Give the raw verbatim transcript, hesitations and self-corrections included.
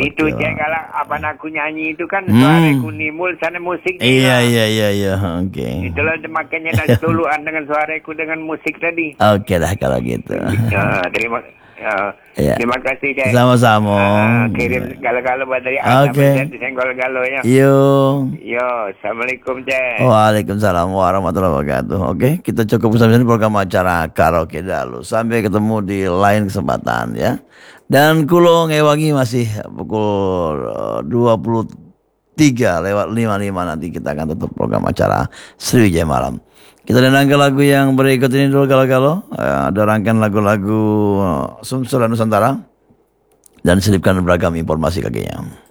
Itu Cek, kalau apa aku nyanyi itu kan hmm. suaraku nimul sana musik. Iya iya iya iya. Oke. Okay. Itulah makanya nak tuluan dengan suaraku dengan musik tadi. Oke okay lah kalau gitu. Ya, terima ya, ya. Terima kasih Cek. Sama-sama. Uh, kirim galo-galo buat dari Oke. Okay. Senggol-galo ya. Yo. Yo, assalamualaikum Cek. Waalaikumsalam warahmatullahi wabarakatuh. Oke, kita cukup sampai sini program acara Karaoke Dalu. Sampai ketemu di lain kesempatan ya. Dan kulo ngewangi masih pukul dua puluh tiga lewat lima puluh lima nanti kita akan tutup program acara Sriwijaya Malam. Kita dengarkan lagu yang berikut ini dulu kalau-kalau. Ada rangkaian lagu-lagu Sumsel dan Nusantara. Dan selipkan beragam informasi kakinya.